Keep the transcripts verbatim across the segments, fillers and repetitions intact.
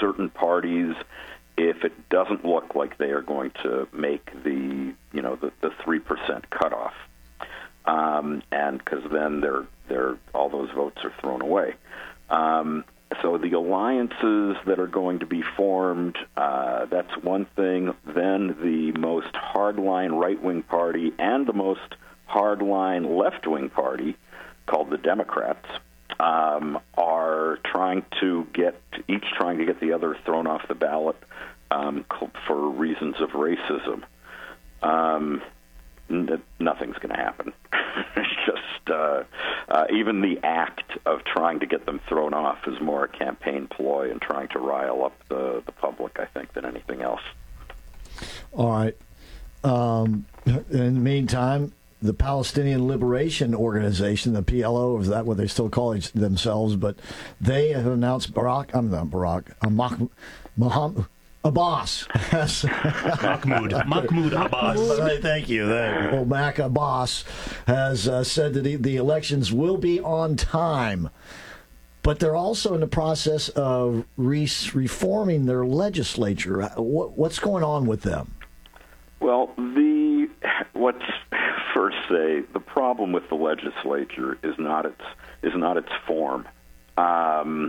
certain parties if it doesn't look like they are going to make the, you know, the, the three percent cutoff. Um, and because then they're, they're, all those votes are thrown away. Um, so the alliances that are going to be formed, uh, that's one thing. Then the most hardline right-wing party and the most hardline left-wing party, called the Democrats, um, are trying to get, each trying to get the other thrown off the ballot um, for reasons of racism. Um, n- nothing's going to happen. It's just uh, uh, even the act of trying to get them thrown off is more a campaign ploy and trying to rile up the, the public, I think, than anything else. All right. Um, in the meantime, the Palestinian Liberation Organization, the P L O, is that what they still call it themselves? But they have announced Barack, I'm not Barack, uh, Mah- Muhammad Abbas. Mahmoud, Mahmoud Abbas. Right, thank you. Well, Mac Abbas has uh, said that the, the elections will be on time. But they're also in the process of re- reforming their legislature. What, what's going on with them? Well, the let's first say the problem with the legislature is not its is not its form. Um,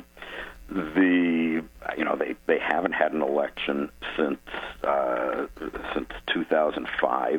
the you know they, they haven't had an election since uh, since two thousand five.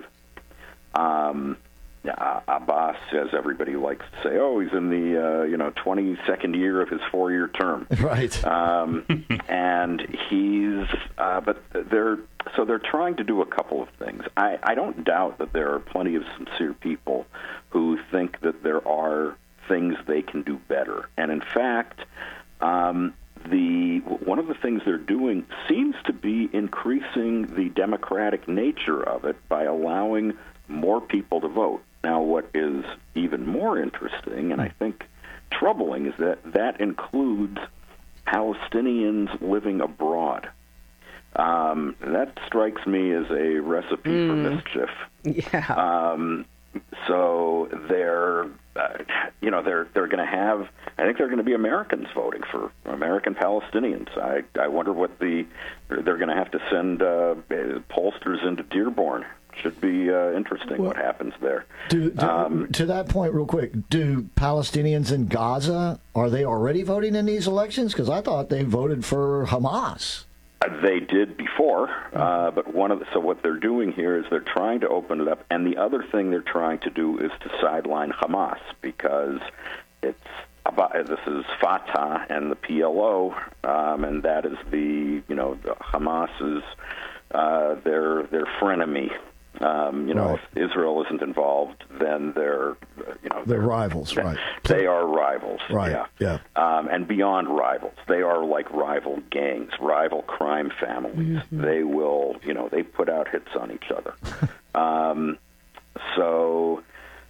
Um, uh, Abbas, as everybody likes to say, oh, he's in the uh, you know twenty-second year of his four-year term, right? Um, and he's uh, but they're so they're trying to do a couple of things. I, I don't doubt that there are plenty of sincere people who think that there are things they can do better, and in fact. Um, the one of the things they're doing seems to be increasing the democratic nature of it by allowing more people to vote. Now, what is even more interesting, and I think troubling, is that that includes Palestinians living abroad. Um, that strikes me as a recipe mm. for mischief. Yeah. Um, so they're, uh, you know, they're they're going to have. I think they're going to be Americans voting for American Palestinians. I I wonder what the they're going to have to send uh, pollsters into Dearborn. Should be uh, interesting well, what happens there. Do, do, um, to that point, real quick, do Palestinians in Gaza, are they already voting in these elections? Because I thought they voted for Hamas. They did before, uh, but one of the, so what they're doing here is they're trying to open it up, and the other thing they're trying to do is to sideline Hamas because it's about this is Fatah and the P L O, um, and that is the you know the Hamas is uh, their their frenemy. Um, you know, right. if Israel isn't involved, then they're, you know, they're, they're rivals, right? They are rivals, right? Yeah, yeah. Um, and beyond rivals, they are like rival gangs, rival crime families. Mm-hmm. They will, you know, they put out hits on each other. um, so,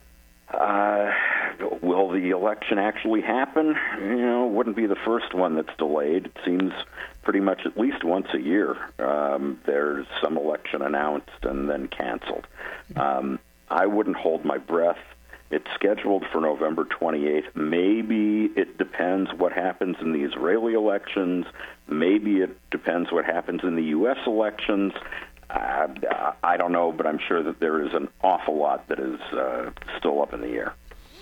uh, will the election actually happen? You know, wouldn't be the first one that's delayed. It seems pretty much at least once a year um, there's some election announced and then canceled. Um, I wouldn't hold my breath. It's scheduled for November twenty-eighth. Maybe it depends what happens in the Israeli elections. Maybe it depends what happens in the U S elections. Uh, I don't know, but I'm sure that there is an awful lot that is uh, still up in the air.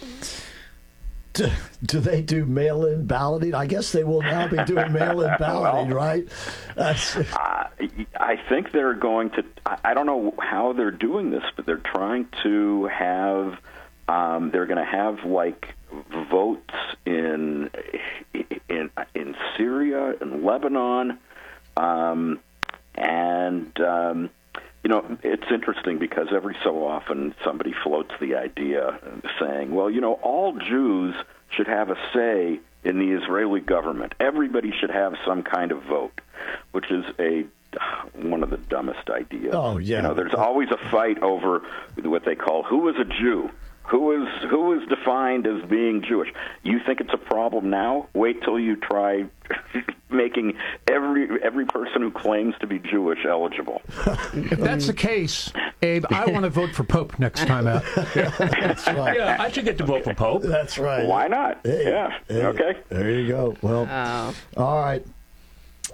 Do, do they do mail-in balloting? I guess they will now be doing mail-in balloting, well, right? That's... uh, I think they're going to. I don't know how they're doing this, but they're trying to have. Um, they're going to have like votes in in in Syria and Lebanon, um, and. Um, You know, it's interesting because every so often somebody floats the idea saying, well, you know, all Jews should have a say in the Israeli government. Everybody should have some kind of vote, which is a one of the dumbest ideas. Oh, yeah. You know, there's always a fight over what they call who is a Jew. Who is who is defined as being Jewish? You think it's a problem now? Wait till you try making every every person who claims to be Jewish eligible. If that's the case, Abe, I want to vote for Pope next time out. That's right. Yeah, I should get to vote for Pope. That's right. Why not? Hey, yeah. hey, okay. There you go. Well, oh. all right.